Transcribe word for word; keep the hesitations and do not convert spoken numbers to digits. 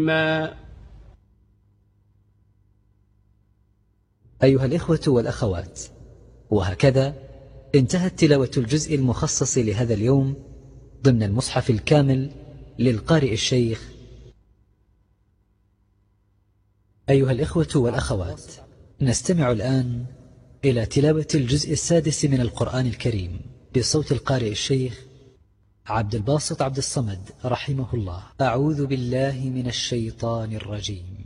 ما أيها الإخوة والأخوات، وهكذا انتهت تلاوة الجزء المخصص لهذا اليوم ضمن المصحف الكامل للقارئ الشيخ. أيها الإخوة والأخوات، نستمع الآن إلى تلاوة الجزء السادس من القرآن الكريم بصوت القارئ الشيخ عبد الباسط عبد الصمد رحمه الله. أعوذ بالله من الشيطان الرجيم.